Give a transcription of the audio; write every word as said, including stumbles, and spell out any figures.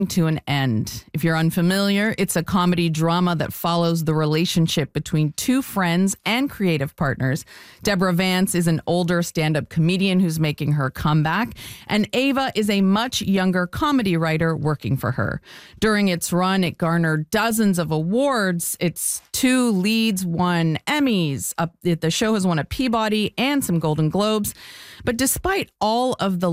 to an end. If you're unfamiliar, it's a comedy drama that follows the relationship between two friends and creative partners. Deborah Vance is an older stand-up comedian who's making her comeback, and Ava is a much younger comedy writer working for her. During its run, it garnered dozens of awards. Its two leads won Emmys. Uh, the show has won a Peabody and some Golden Globes. But despite all of the